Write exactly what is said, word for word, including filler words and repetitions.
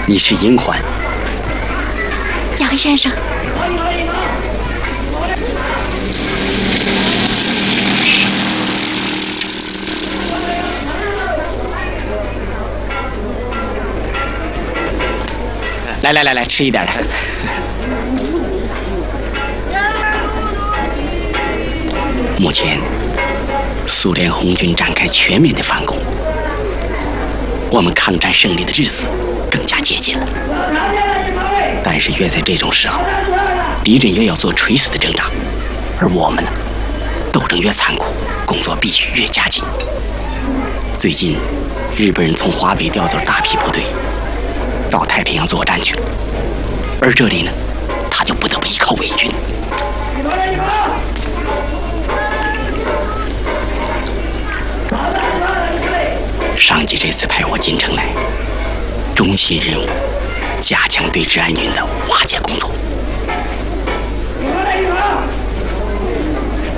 你是银环。 亚黑先生。 来来来来，吃一点来。目前，苏联红军展开全面的反攻，我们抗战胜利的日子更加接近了。但是越在这种时候，敌人越要做垂死的挣扎，而我们呢，斗争越残酷，工作必须越加紧。最近，日本人从华北调走了大批部队，到太平洋作战去了，而这里呢，他就不得不依靠伪军。上级这次派我进城来，中心任务加强对治安军的瓦解工作。